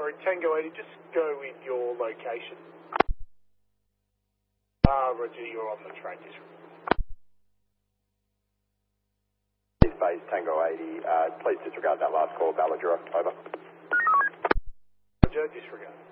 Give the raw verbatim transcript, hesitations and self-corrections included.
sorry, Tango eighty, just go with your location. Ah, uh, Roger, you're on the train, disregard. Base Tango eighty, uh, please disregard that last call, Balladura, over. Roger, disregard.